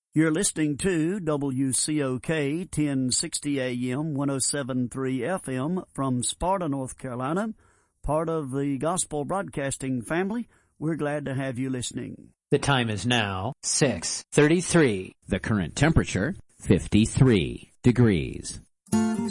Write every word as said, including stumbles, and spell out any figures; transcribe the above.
You're listening to W C O K ten sixty A M, one oh seven point three F M from Sparta, North Carolina, part of the Gospel Broadcasting family. We're glad to have you listening. The time is now six thirty-three. The current temperature, fifty-three degrees.